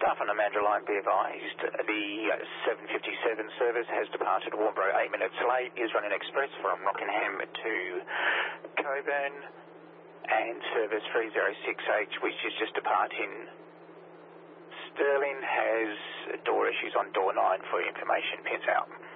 Staff on the Mandurah line be advised, the 757 service has departed Warnbro 8 minutes late, is running express from Rockingham to Coburn, and service 306H, which is just departing Stirling, has door issues on door 9 for information. Pins out.